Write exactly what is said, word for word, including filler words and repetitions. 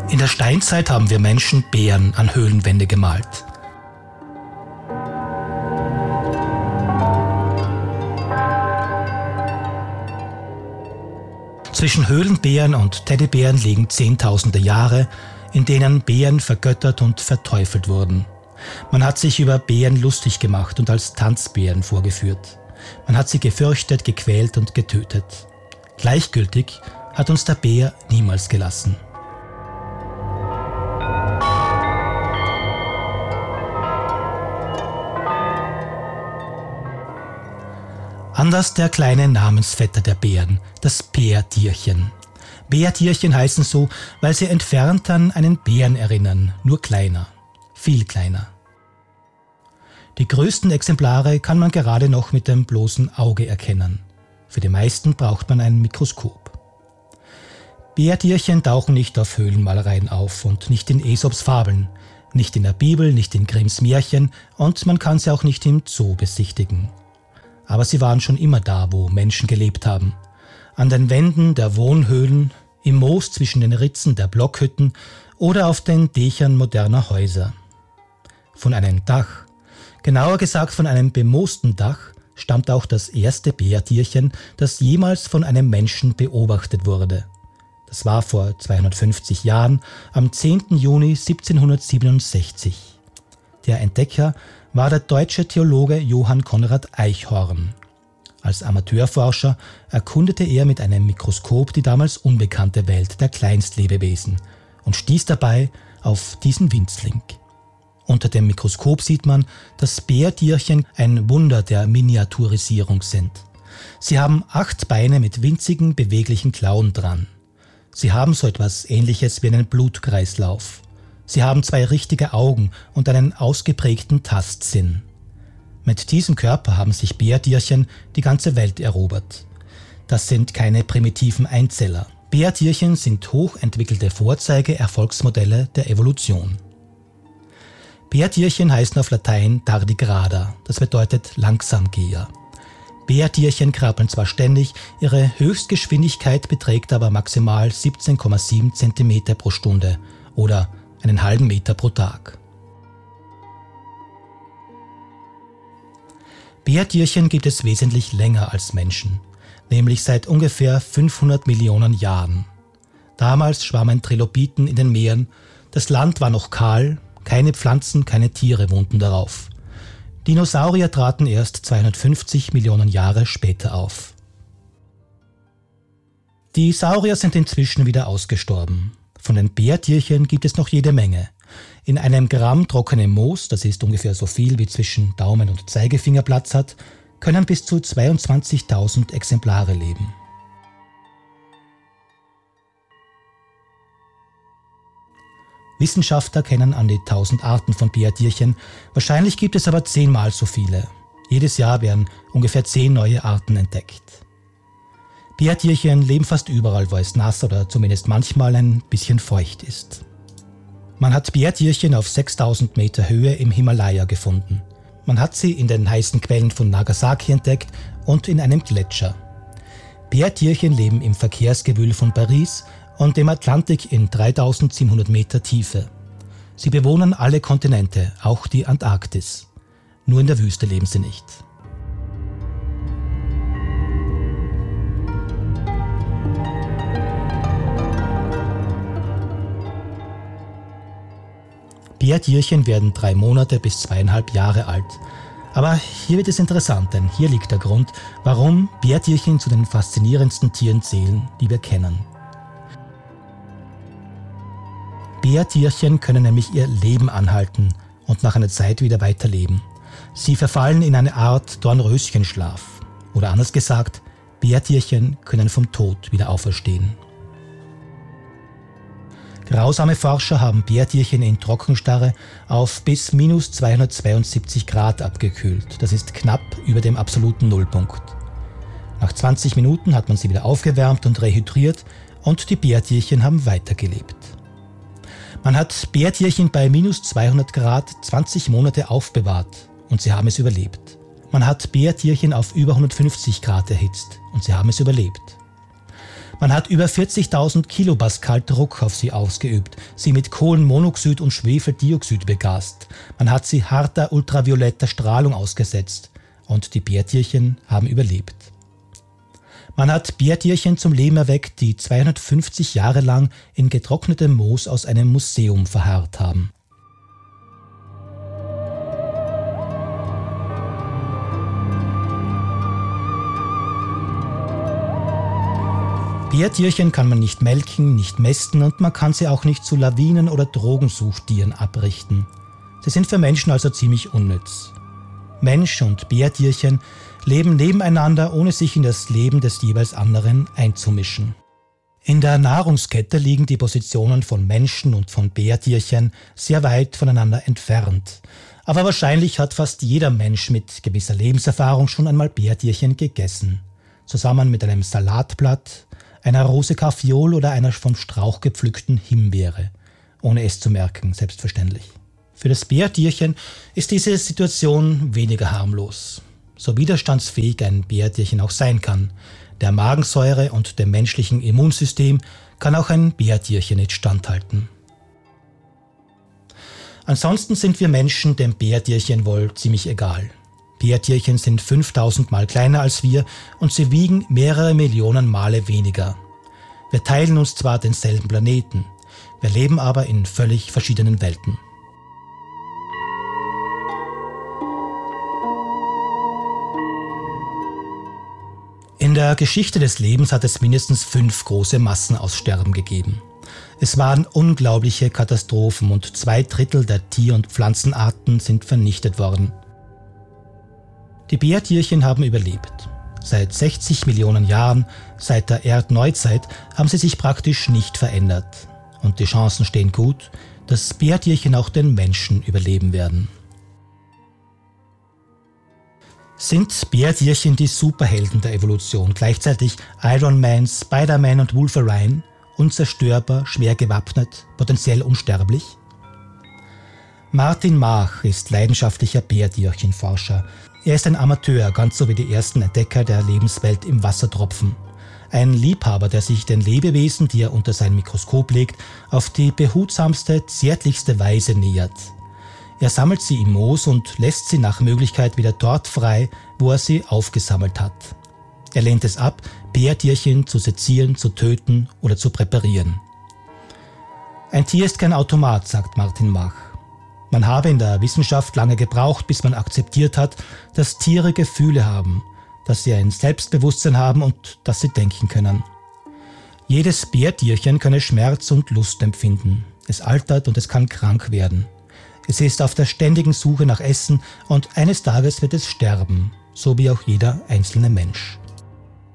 In der Steinzeit haben wir Menschen Bären an Höhlenwände gemalt. Zwischen Höhlenbären und Teddybären liegen zehntausende Jahre, in denen Bären vergöttert und verteufelt wurden. Man hat sich über Bären lustig gemacht und als Tanzbären vorgeführt. Man hat sie gefürchtet, gequält und getötet. Gleichgültig hat uns der Bär niemals gelassen. Anders der kleine Namensvetter der Bären, das Bärtierchen. Bärtierchen heißen so, weil sie entfernt an einen Bären erinnern, nur kleiner, viel kleiner. Die größten Exemplare kann man gerade noch mit dem bloßen Auge erkennen. Für die meisten braucht man ein Mikroskop. Bärtierchen tauchen nicht auf Höhlenmalereien auf und nicht in Aesops Fabeln, nicht in der Bibel, nicht in Grimms Märchen und man kann sie auch nicht im Zoo besichtigen. Aber sie waren schon immer da, wo Menschen gelebt haben. An den Wänden der Wohnhöhlen, im Moos zwischen den Ritzen der Blockhütten oder auf den Dächern moderner Häuser. Von einem Dach, genauer gesagt von einem bemoosten Dach, stammt auch das erste Bärtierchen, das jemals von einem Menschen beobachtet wurde. Das war vor zweihundertfünfzig Jahren, am zehnten Juni siebzehnhundertsiebenundsechzig. Der Entdecker war der deutsche Theologe Johann Conrad Eichhorn. Als Amateurforscher erkundete er mit einem Mikroskop die damals unbekannte Welt der Kleinstlebewesen und stieß dabei auf diesen Winzling. Unter dem Mikroskop sieht man, dass Bärtierchen ein Wunder der Miniaturisierung sind. Sie haben acht Beine mit winzigen, beweglichen Klauen dran. Sie haben so etwas Ähnliches wie einen Blutkreislauf. Sie haben zwei richtige Augen und einen ausgeprägten Tastsinn. Mit diesem Körper haben sich Bärtierchen die ganze Welt erobert. Das sind keine primitiven Einzeller. Bärtierchen sind hochentwickelte Vorzeige-Erfolgsmodelle der Evolution. Bärtierchen heißen auf Latein Tardigrada, das bedeutet Langsamgeher. Bärtierchen krabbeln zwar ständig, ihre Höchstgeschwindigkeit beträgt aber maximal siebzehn Komma sieben Zentimeter pro Stunde oder einen halben Meter pro Tag. Bärtierchen gibt es wesentlich länger als Menschen, nämlich seit ungefähr fünfhundert Millionen Jahren. Damals schwammen Trilobiten in den Meeren, das Land war noch kahl, keine Pflanzen, keine Tiere wohnten darauf. Dinosaurier traten erst zweihundertfünfzig Millionen Jahre später auf. Die Saurier sind inzwischen wieder ausgestorben. Von den Bärtierchen gibt es noch jede Menge. In einem Gramm trockenem Moos, das ist ungefähr so viel wie zwischen Daumen und Zeigefinger Platz hat, können bis zu zweiundzwanzigtausend Exemplare leben. Wissenschaftler kennen an die tausend Arten von Bärtierchen, wahrscheinlich gibt es aber zehnmal so viele. Jedes Jahr werden ungefähr zehn neue Arten entdeckt. Bärtierchen leben fast überall, wo es nass oder zumindest manchmal ein bisschen feucht ist. Man hat Bärtierchen auf sechstausend Meter Höhe im Himalaya gefunden. Man hat sie in den heißen Quellen von Nagasaki entdeckt und in einem Gletscher. Bärtierchen leben im Verkehrsgewühl von Paris und im Atlantik in dreitausendsiebenhundert Meter Tiefe. Sie bewohnen alle Kontinente, auch die Antarktis. Nur in der Wüste leben sie nicht. Bärtierchen werden drei Monate bis zweieinhalb Jahre alt. Aber hier wird es interessant, denn hier liegt der Grund, warum Bärtierchen zu den faszinierendsten Tieren zählen, die wir kennen. Bärtierchen können nämlich ihr Leben anhalten und nach einer Zeit wieder weiterleben. Sie verfallen in eine Art Dornröschenschlaf. Oder anders gesagt, Bärtierchen können vom Tod wieder auferstehen. Grausame Forscher haben Bärtierchen in Trockenstarre auf bis minus zweihundertzweiundsiebzig Grad abgekühlt. Das ist knapp über dem absoluten Nullpunkt. Nach zwanzig Minuten hat man sie wieder aufgewärmt und rehydriert und die Bärtierchen haben weitergelebt. Man hat Bärtierchen bei minus zweihundert Grad zwanzig Monate aufbewahrt und sie haben es überlebt. Man hat Bärtierchen auf über hundertfünfzig Grad erhitzt und sie haben es überlebt. Man hat über vierzigtausend Kilopascal Druck auf sie ausgeübt, sie mit Kohlenmonoxid und Schwefeldioxid begast. Man hat sie harter ultravioletter Strahlung ausgesetzt und die Bärtierchen haben überlebt. Man hat Bärtierchen zum Leben erweckt, die zweihundertfünfzig Jahre lang in getrocknetem Moos aus einem Museum verharrt haben. Bärtierchen kann man nicht melken, nicht mästen und man kann sie auch nicht zu Lawinen- oder Drogensuchtieren abrichten. Sie sind für Menschen also ziemlich unnütz. Mensch und Bärtierchen leben nebeneinander, ohne sich in das Leben des jeweils anderen einzumischen. In der Nahrungskette liegen die Positionen von Menschen und von Bärtierchen sehr weit voneinander entfernt. Aber wahrscheinlich hat fast jeder Mensch mit gewisser Lebenserfahrung schon einmal Bärtierchen gegessen. Zusammen mit einem Salatblatt, einer Rose Kaffeeol oder einer vom Strauch gepflückten Himbeere. Ohne es zu merken, selbstverständlich. Für das Bärtierchen ist diese Situation weniger harmlos. So widerstandsfähig ein Bärtierchen auch sein kann. Der Magensäure und dem menschlichen Immunsystem kann auch ein Bärtierchen nicht standhalten. Ansonsten sind wir Menschen dem Bärtierchen wohl ziemlich egal. Bärtierchen sind fünftausend Mal kleiner als wir und sie wiegen mehrere Millionen Male weniger. Wir teilen uns zwar denselben Planeten, wir leben aber in völlig verschiedenen Welten. In der Geschichte des Lebens hat es mindestens fünf große Massenaussterben gegeben. Es waren unglaubliche Katastrophen und zwei Drittel der Tier- und Pflanzenarten sind vernichtet worden. Die Bärtierchen haben überlebt. Seit sechzig Millionen Jahren, seit der Erdneuzeit, haben sie sich praktisch nicht verändert. Und die Chancen stehen gut, dass Bärtierchen auch den Menschen überleben werden. Sind Bärtierchen die Superhelden der Evolution, gleichzeitig Iron Man, Spider-Man und Wolverine, unzerstörbar, schwer gewappnet, potenziell unsterblich? Martin Mach ist leidenschaftlicher Bärtierchenforscher. Er ist ein Amateur, ganz so wie die ersten Entdecker der Lebenswelt im Wassertropfen. Ein Liebhaber, der sich den Lebewesen, die er unter sein Mikroskop legt, auf die behutsamste, zärtlichste Weise nähert. Er sammelt sie im Moos und lässt sie nach Möglichkeit wieder dort frei, wo er sie aufgesammelt hat. Er lehnt es ab, Bärtierchen zu sezieren, zu töten oder zu präparieren. Ein Tier ist kein Automat, sagt Martin Mach. Man habe in der Wissenschaft lange gebraucht, bis man akzeptiert hat, dass Tiere Gefühle haben, dass sie ein Selbstbewusstsein haben und dass sie denken können. Jedes Bärtierchen könne Schmerz und Lust empfinden. Es altert und es kann krank werden. Es ist auf der ständigen Suche nach Essen und eines Tages wird es sterben, so wie auch jeder einzelne Mensch.